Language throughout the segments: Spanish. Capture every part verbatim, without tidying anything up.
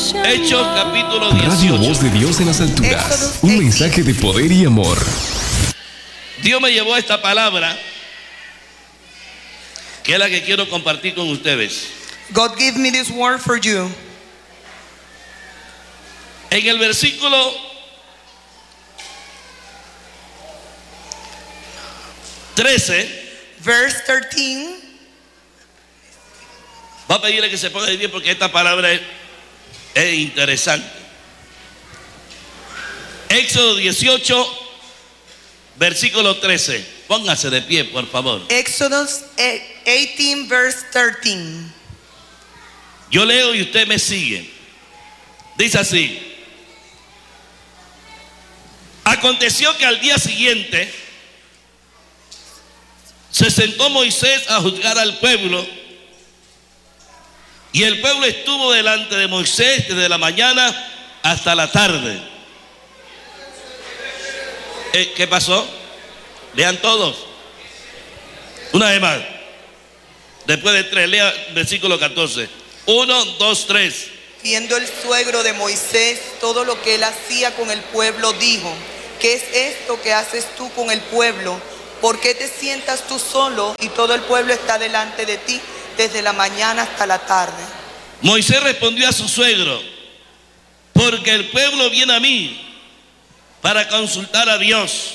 Hechos capítulo Radio dieciocho. Voz de Dios en las alturas. Un mensaje de poder y amor. Dios me llevó a esta palabra, que es la que quiero compartir con ustedes. God gave me this word for you. En el versículo trece, Verse thirteen. va a pedirle que se ponga de pie porque esta palabra es, es interesante. Éxodo dieciocho, versículo trece. Póngase de pie, por favor. Exodus eighteen, verse thirteen. Yo leo y usted me sigue. Dice así: aconteció que al día siguiente se sentó Moisés a juzgar al pueblo, y el pueblo estuvo delante de Moisés desde la mañana hasta la tarde. Eh, ¿Qué pasó? Lean todos. Una vez más. Después de tres, lea versículo catorce. Uno, dos, tres. Viendo el suegro de Moisés todo lo que él hacía con el pueblo, dijo: ¿qué es esto que haces tú con el pueblo? ¿Por qué te sientas tú solo y todo el pueblo está delante de ti desde la mañana hasta la tarde? Moisés respondió a su suegro: porque el pueblo viene a mí para consultar a Dios.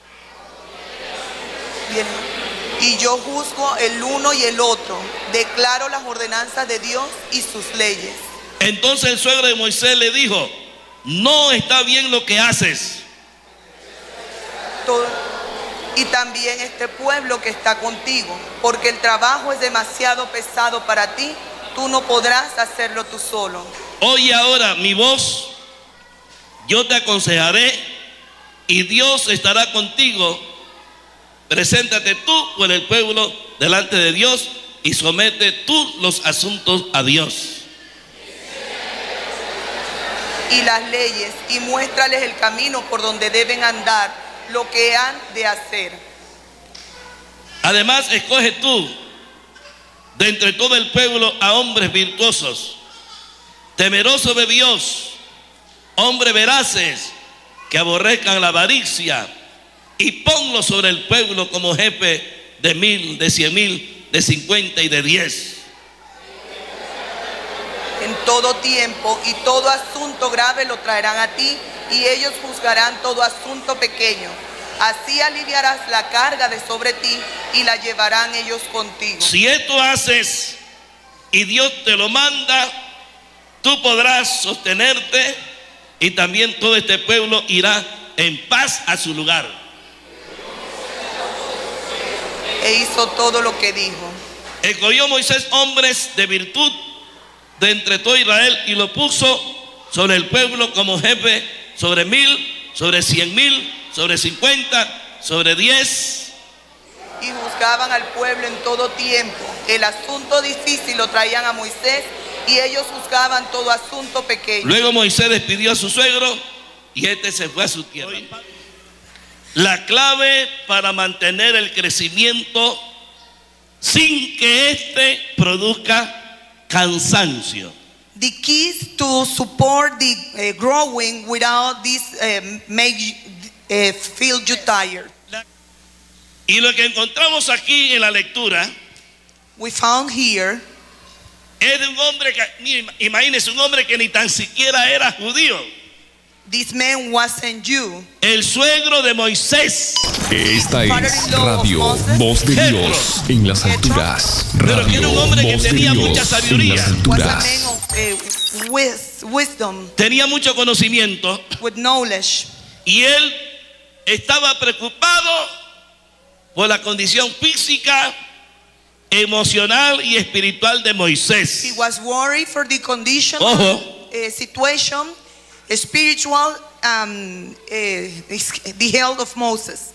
Bien. Y yo juzgo el uno y el otro, declaro las ordenanzas de Dios y sus leyes. Entonces el suegro de Moisés le dijo: no está bien lo que haces. Todo, y también este pueblo que está contigo, porque el trabajo es demasiado pesado para ti, tú no podrás hacerlo tú solo. Oye ahora mi voz, yo te aconsejaré y Dios estará contigo. Preséntate tú por el pueblo delante de Dios y somete tú los asuntos a Dios. Y las leyes, y muéstrales el camino por donde deben andar, lo que han de hacer. Además, escoge tú de entre todo el pueblo a hombres virtuosos, temerosos de Dios, hombres veraces, que aborrezcan la avaricia, y ponlos sobre el pueblo como jefe de mil, de cien mil, de cincuenta y de diez. En todo tiempo y todo asunto grave lo traerán a ti, y ellos juzgarán todo asunto pequeño. Así aliviarás la carga de sobre ti y la llevarán ellos contigo. Si esto haces y Dios te lo manda, tú podrás sostenerte, y también todo este pueblo irá en paz a su lugar. E hizo todo lo que dijo. Escogió Moisés hombres de virtud de entre todo Israel y lo puso sobre el pueblo como jefe sobre mil, sobre cien mil, sobre cincuenta, sobre diez. Y juzgaban al pueblo en todo tiempo. El asunto difícil lo traían a Moisés, y ellos juzgaban todo asunto pequeño. Luego Moisés despidió a su suegro y este se fue a su tierra. La clave para mantener el crecimiento sin que éste produzca cansancio. The keys to support the uh, growing without this uh, make you, uh, feel you tired. Y lo que encontramos aquí en la lectura We found here es de un hombre que, mire, imagínese, un hombre que ni tan siquiera era judío. this man wasn't Jew. El suegro de Moisés. Esta es Radio Voz de Dios en las alturas. Pero que era Radio un hombre que Voz de tenía mucha Dios en sabiduría. las Was a alturas. man of uh, wis- wisdom, Tenía mucho conocimiento with knowledge. y él estaba preocupado por la condición física, emocional y espiritual de He Moisés. was worried for the condition, Ojo. uh, situation, spiritual, um, uh, the health of Moses.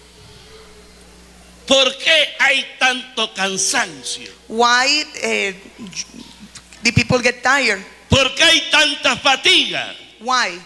¿Por qué hay tanto cansancio? Why uh, the people get tired? ¿Por qué hay tanta fatiga? Why?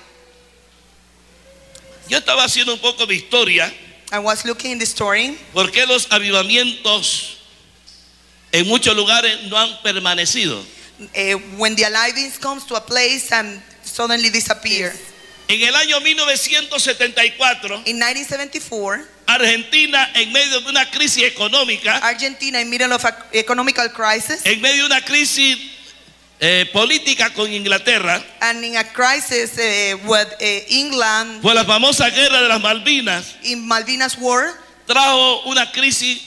Yo estaba haciendo un poco de historia. I was looking in the story. ¿Por qué los avivamientos en muchos lugares no han permanecido? uh, when the Alivins comes to a place and suddenly disappear. En el año mil novecientos setenta y cuatro, In nineteen seventy-four, Argentina, en medio de una crisis económica, Argentina in middle of an economical crisis en medio de una crisis eh, política con Inglaterra, and in a crisis uh, with uh, England por la famosa guerra de las Malvinas, in Malvinas War, trajo una crisis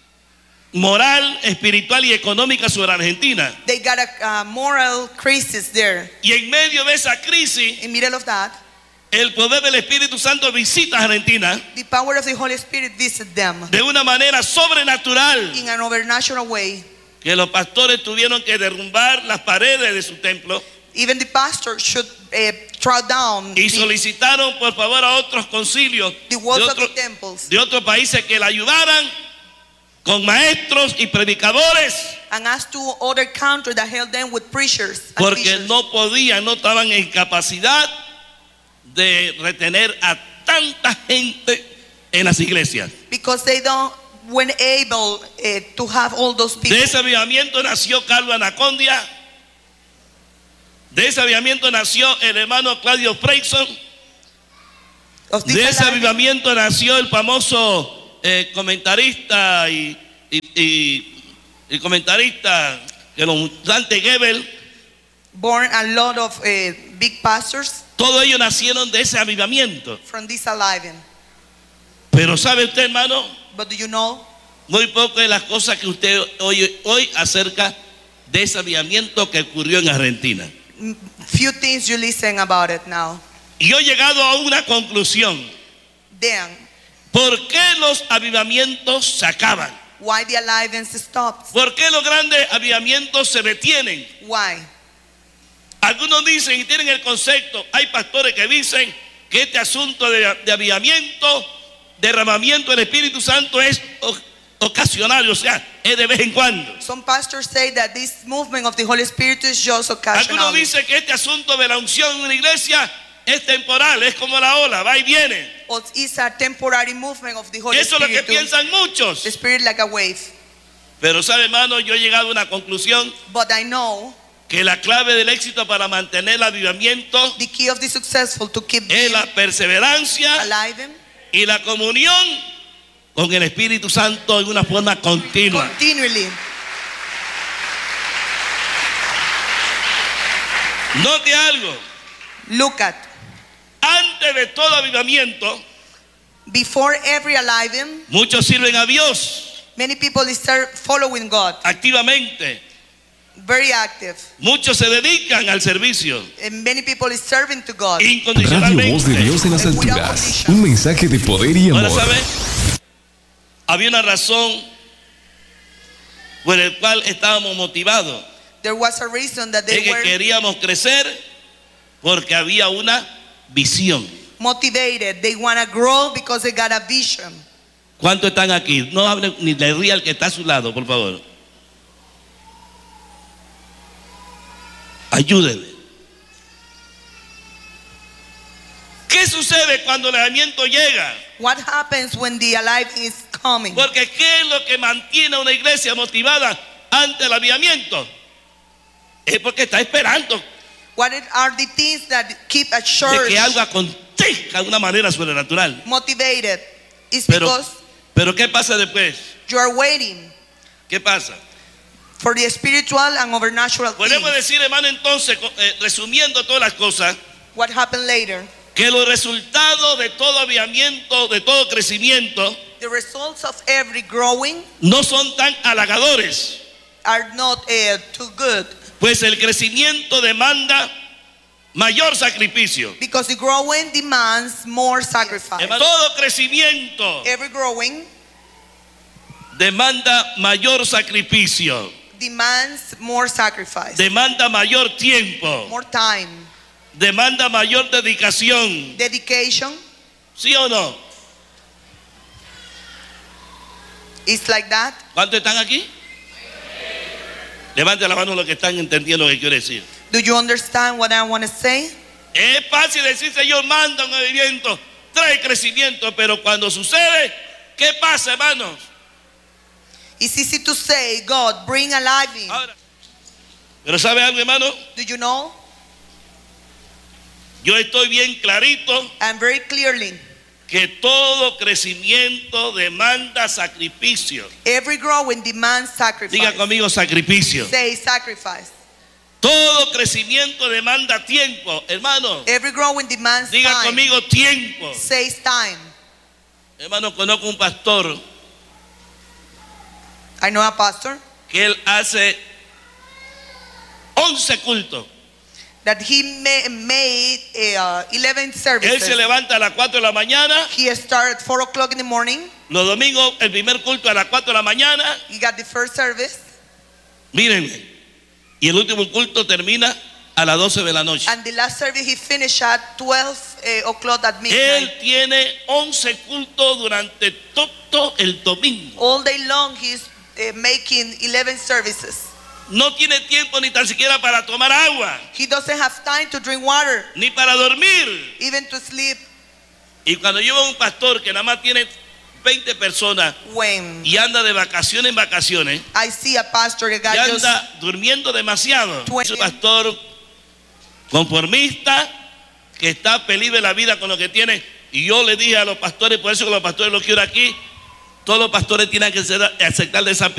moral, espiritual y económica sobre Argentina. they got a, a moral crisis there. Y en medio de esa crisis, In middle of that, el poder del Espíritu Santo visita a Argentina the power of the Holy Spirit visited them de una manera sobrenatural, in an overnatural way. que los pastores tuvieron que derrumbar las paredes de su templo Even the pastor should uh, throw down y the, solicitaron por favor a otros concilios the de, walls of otro- the temples de otros países que la ayudaran con maestros y predicadores, and asked to other countries that held them with preachers and porque teachers, no podían, no estaban en capacidad de retener a tanta gente en las iglesias. because they don't weren't able uh, to have all those people. De ese avivamiento nació Carlos Anacondia. De ese avivamiento nació el hermano Claudio Freyson. Of this De ese alive- avivamiento nació el famoso eh, comentarista y, y, y- y comentarista que los Dante Gebel. born a lot of uh, big pastors Todos ellos nacieron de ese avivamiento. from this alive. Pero ¿sabe usted, hermano? But do you know? Muy poco de las cosas que usted oye hoy acerca de ese avivamiento que ocurrió en Argentina. Mm, Few things you listen about it now. Y yo he llegado a una conclusión. Then, ¿Por qué los avivamientos se acaban? why the alive stopped? ¿Por qué los grandes avivamientos se detienen? Why? Algunos dicen y tienen el concepto, hay pastores que dicen que este asunto de, de avivamiento, derramamiento del Espíritu Santo es o- ocasional, o sea, es de vez en cuando. Some pastors say that this movement of the Holy Spirit is just Algunos occasional. dicen que este asunto de la unción en una iglesia es temporal, es como la ola, va y viene. Or it's a temporary movement of the Holy Eso es lo que Spirit. to- piensan muchos. The Spirit like a wave. Pero sabe, hermano, yo he llegado a una conclusión But I know que la clave del éxito para mantener el avivamiento the key of the successful to keep es them la perseverancia alive y la comunión con el Espíritu Santo en una forma continua. continually. Note algo, Look at, antes de todo avivamiento, before every alive, muchos sirven a Dios many people start following God, activamente. very active. Muchos se dedican al servicio And many people is serving to God. Radio incondicionalmente. Voz de Dios en las alturas. Un mensaje de poder y Ahora, amor. ¿sabe? Había una razón por la cual estábamos motivados. There was a reason that Es they que were queríamos crecer porque había una visión. motivated. They want to grow because they got a vision. ¿Cuántos están aquí? No hablen ni le ría al que está a su lado, por favor. Ayúdenle. ¿Qué sucede cuando el avivamiento llega? What happens when the alive is coming? Porque ¿qué es lo que mantiene a una iglesia motivada ante el avivamiento? Es porque está esperando What it- are the things that keep a de church que algo acontezca de una manera sobrenatural. motivated? It's Pero, because pero ¿qué pasa después? you are waiting ¿Qué pasa? for the spiritual and overnatural Podemos things. decir, hermano, entonces, eh, resumiendo todas las cosas, What happened later? que los resultados de todo avivamiento, de todo crecimiento, The results of every growing no son tan halagadores, are not uh, too good pues el crecimiento demanda mayor sacrificio. because the growing demands more sacrifice. Hermano, todo crecimiento Every growing demanda mayor sacrificio, demands more sacrifice, demanda mayor tiempo, more time, demanda mayor dedicación. dedication. ¿Sí o no? It's like that. ¿Cuántos están aquí? Levante la mano los que están entendiendo lo que quiero decir. Do you understand what I want to say? Es fácil decir, Señor, manda un movimiento, trae crecimiento, pero cuando sucede, ¿qué pasa, hermanos? It's easy to say, God, bring alive in. Ahora, Pero ¿sabe algo, hermano? Do you know? Yo estoy bien clarito And very clearly, que todo crecimiento demanda sacrificio. every growing demands sacrifice. Diga conmigo sacrificio. Say sacrifice. Todo crecimiento demanda tiempo, hermano. Every growing demands Diga time. conmigo tiempo. Says time. Hermano, conozco un pastor I know a pastor que él hace once cultos. that he ma- made uh, eleven Él services. se levanta a las cuatro de la mañana. He started at four o'clock in the morning. Los domingos, el primer culto a las cuatro de la mañana. He got the first service. Mírenme. Y el último culto termina a las doce de la noche. And the last service he finished at twelve uh, o'clock at midnight. Él tiene once cultos durante todo el domingo. All day long he's uh, making eleven services. No tiene tiempo ni tan siquiera para tomar agua, He doesn't have time to drink water, ni para dormir. even to sleep. Y cuando yo veo a un pastor que nada más tiene veinte personas When y anda de vacaciones en vacaciones I see a pastor that y got just anda durmiendo demasiado, twenty. es un pastor conformista que está feliz de la vida con lo que tiene. Y yo le dije a los pastores, por eso que los pastores los quiero aquí, todos los pastores tienen que ser, aceptar de esa